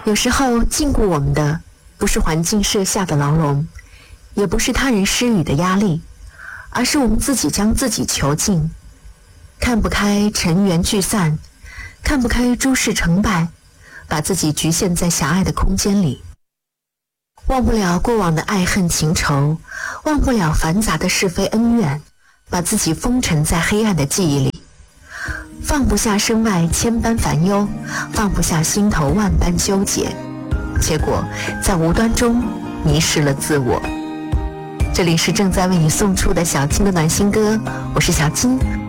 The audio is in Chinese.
有时候禁锢我们的不是环境设下的牢笼，也不是他人施予的压力，而是我们自己将自己囚禁。看不开尘缘聚散，看不开诸事成败，把自己局限在狭隘的空间里，忘不了过往的爱恨情仇，忘不了繁杂的是非恩怨，把自己封沉在黑暗的记忆里，放不下身外千般烦忧，放不下心头万般纠结，结果在无端中迷失了自我。这里是正在为你送出的小金的暖心歌，我是小金。